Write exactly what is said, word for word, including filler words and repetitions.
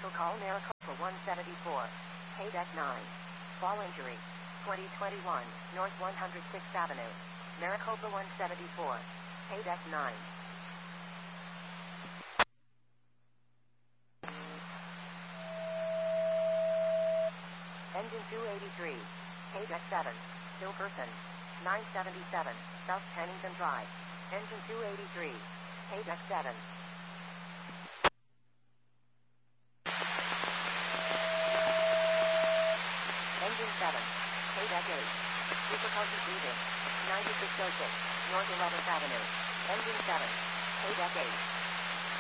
Vehicle call Maricopa one seventy-four. Paydeck nine. Fall injury. twenty twenty-one, North one hundred sixth Avenue. Maricopa one seventy-four. Paydeck nine. Engine two eighty-three. Paydeck seven. Still person. nine seventy-seven, South Pennington Drive. Engine two eighty-three. Paydeck seven. Engine seven. Paydeck eight. Difficulty breathing. ninety-six oh six, North eleventh Avenue. Engine seven. Paydeck eight.